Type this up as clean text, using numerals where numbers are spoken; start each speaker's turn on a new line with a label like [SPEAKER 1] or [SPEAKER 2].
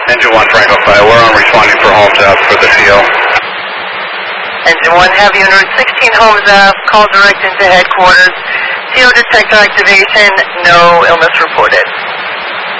[SPEAKER 1] Engine 1 Franco 5, we're on responding for Holmes Ave for the CO.
[SPEAKER 2] Engine 1 Heavy on Route 16 Holmes Ave, call direct into headquarters. CO detector activation, no illness reported.